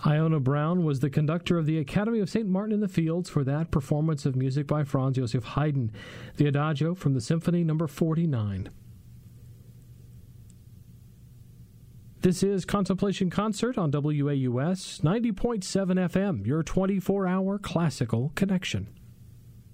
Iona Brown was the conductor of the Academy of St. Martin in the Fields for that performance of music by Franz Joseph Haydn, the Adagio from the Symphony No. 49. This is Contemplation Concert on WAUS 90.7 FM, your 24-hour classical connection.